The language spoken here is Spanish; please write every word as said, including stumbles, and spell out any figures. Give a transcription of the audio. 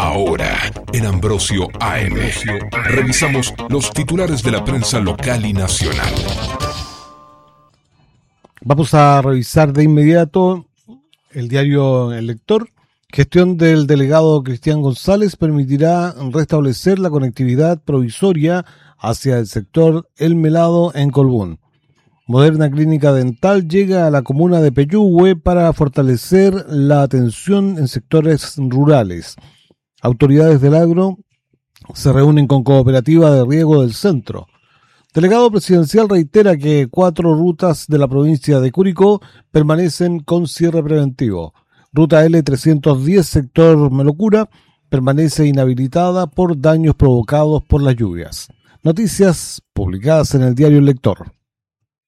Ahora, en Ambrosio A M, revisamos los titulares de la prensa local y nacional. Vamos a revisar de inmediato el diario El Lector. Gestión del delegado Cristian González permitirá restablecer la conectividad provisoria hacia el sector El Melado en Colbún. Moderna clínica dental llega a la comuna de Peyúgue para fortalecer la atención en sectores rurales. Autoridades del agro se reúnen con Cooperativa de Riego del Centro. Delegado presidencial reitera que cuatro rutas de la provincia de Curicó permanecen con cierre preventivo. Ruta L trescientos diez, sector Melocura, permanece inhabilitada por daños provocados por las lluvias. Noticias publicadas en el diario El Lector.